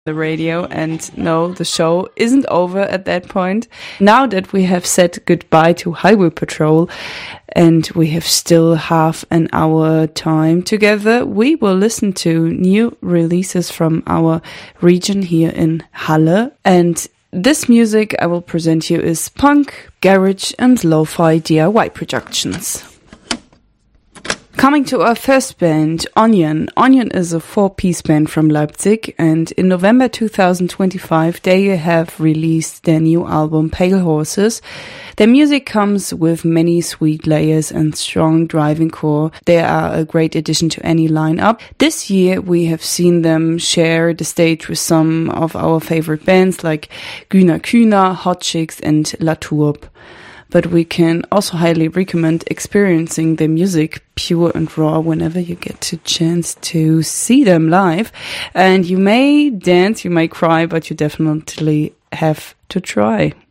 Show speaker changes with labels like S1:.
S1: the radio, and no, the show isn't over at that point. Now that we have said goodbye to Highway Patrol and we have still half an hour time together, we will listen to new releases from our region here in Halle. And this music I will present you is punk, garage and lo-fi DIY productions. Coming to our first band, Onion. Onion is a 4-piece band from Leipzig, and in November 2025 they have released their new album Pale Horses. Their music comes with many sweet layers and strong driving core. They are a great addition to any lineup. This year we have seen them share the stage with some of our favorite bands like Güner Kühner, Hot Chicks and La Tourbe. But we can also highly recommend experiencing their music pure and raw whenever you get a chance to see them live. And you may dance, you may cry, but you definitely have to try.